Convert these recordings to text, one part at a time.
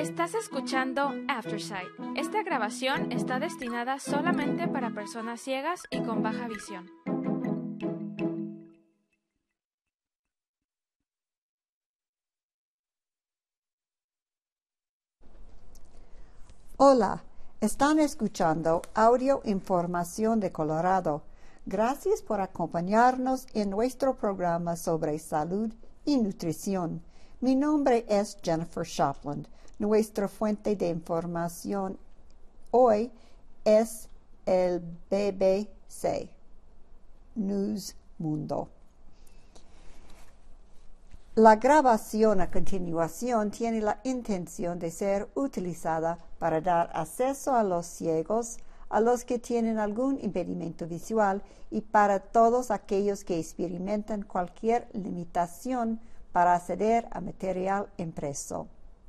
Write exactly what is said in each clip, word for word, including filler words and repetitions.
Estás escuchando Aftersight. Esta grabación está destinada solamente para personas ciegas y con baja visión. Hola, están escuchando Audio Información de Colorado. Gracias por acompañarnos en nuestro programa sobre salud y nutrición. Mi nombre es Jennifer Shopland. Nuestra fuente de información hoy es el B B C News Mundo. La grabación a continuación tiene la intención de ser utilizada para dar acceso a los ciegos, a los que tienen algún impedimento visual y para todos aquellos que experimentan cualquier limitación para acceder a material impreso.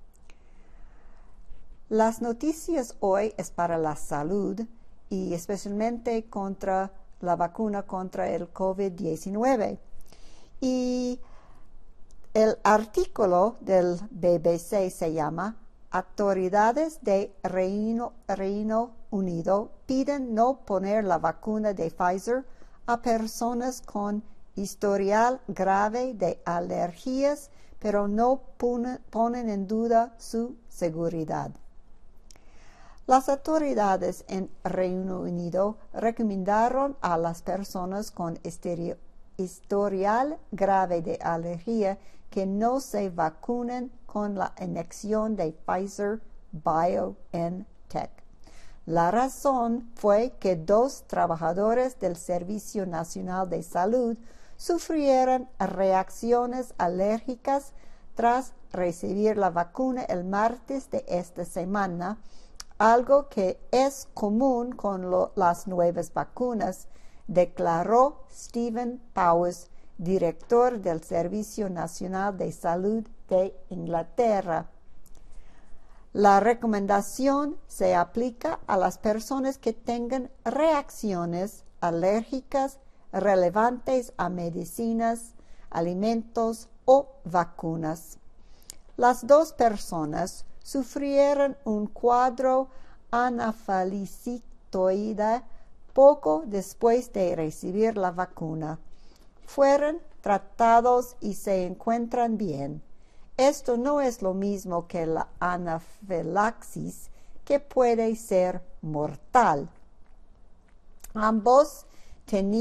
Las noticias hoy es para la salud y especialmente contra la vacuna contra el COVID diecinueve. Y el artículo del B B C se llama Autoridades de Reino, Reino Unido piden no poner la vacuna de Pfizer a personas con historial grave de alergias, pero no pone, ponen en duda su seguridad. Las autoridades en Reino Unido recomendaron a las personas con estereo, historial grave de alergia que no se vacunen con la inyección de Pfizer BioNTech. La razón fue que dos trabajadores del Servicio Nacional de Salud sufrieron reacciones alérgicas tras recibir la vacuna el martes de esta semana, algo que es común con lo, las nuevas vacunas, declaró Stephen Powers, director del Servicio Nacional de Salud de Inglaterra. La recomendación se aplica a las personas que tengan reacciones alérgicas relevantes a medicinas, alimentos o vacunas. Las dos personas sufrieron un cuadro anafilactoide poco después de recibir la vacuna. Fueron tratados y se encuentran bien. Esto no es lo mismo que la anafilaxis, que puede ser mortal. Ambos tenían